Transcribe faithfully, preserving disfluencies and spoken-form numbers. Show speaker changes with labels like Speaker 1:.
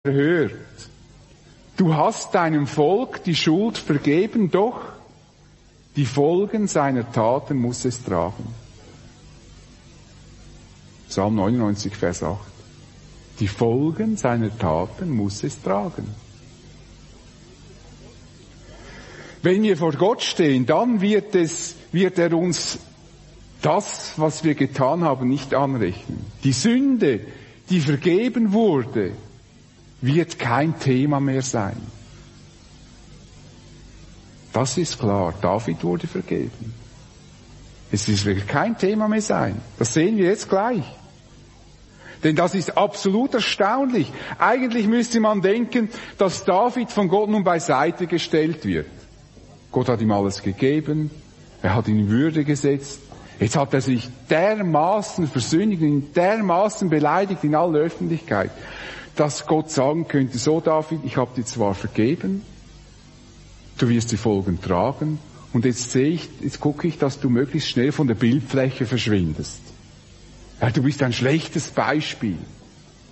Speaker 1: hört. Du hast deinem Volk die Schuld vergeben, doch die Folgen seiner Taten muss es tragen. Psalm neunundneunzig, Vers acht. Die Folgen seiner Taten muss es tragen. Wenn wir vor Gott stehen, dann wird es, wird er uns das, was wir getan haben, nicht anrechnen. Die Sünde, die vergeben wurde, wird kein Thema mehr sein. Das ist klar. David wurde vergeben. Es wird kein Thema mehr sein. Das sehen wir jetzt gleich. Denn das ist absolut erstaunlich. Eigentlich müsste man denken, dass David von Gott nun beiseite gestellt wird. Gott hat ihm alles gegeben. Er hat ihn in Würde gesetzt. Jetzt hat er sich dermaßen versündigt und dermaßen beleidigt in aller Öffentlichkeit, dass Gott sagen könnte, so David, ich habe dir zwar vergeben, du wirst die Folgen tragen, und jetzt sehe ich, jetzt gucke ich, dass du möglichst schnell von der Bildfläche verschwindest. Ja, du bist ein schlechtes Beispiel.